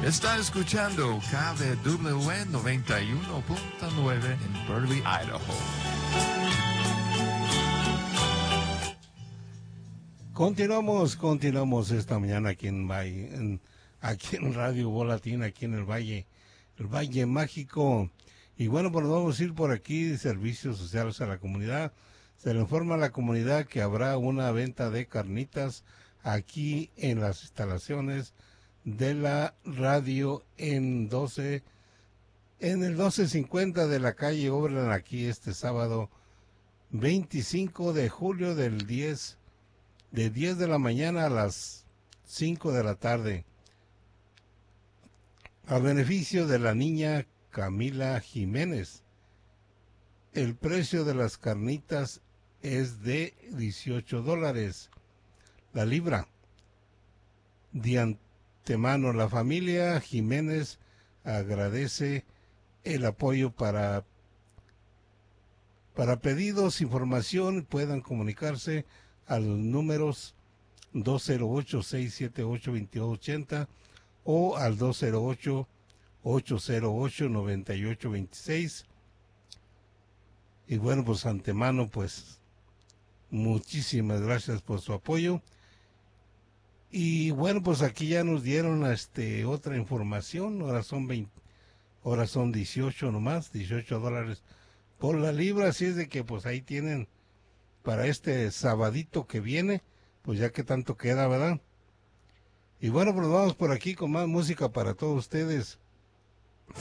Está escuchando KDWN 91.9 en Burley, Idaho. Continuamos esta mañana aquí aquí en Radio Volatina, aquí en el Valle Mágico. Y bueno, pues vamos a ir por aquí, servicios sociales a la comunidad. Se le informa a la comunidad que habrá una venta de carnitas aquí en las instalaciones de la radio en el 1250 de la calle Obran, aquí este sábado 25 de julio de 10 de la mañana a las 5 de la tarde, a beneficio de la niña Camila Jiménez. El precio de las carnitas es de $18 la libra. De antemano, la familia Jiménez agradece el apoyo para pedidos, información, puedan comunicarse a los números 208-678-2280 o al 208-808-9826. Y bueno, pues antemano, pues muchísimas gracias por su apoyo. Y bueno, pues aquí ya nos dieron otra información. Ahora son 18 nomás, $18 por la libra. Así es de que pues ahí tienen para este sabadito que viene, pues ya que tanto queda, ¿verdad? Y bueno, pues vamos por aquí con más música para todos ustedes.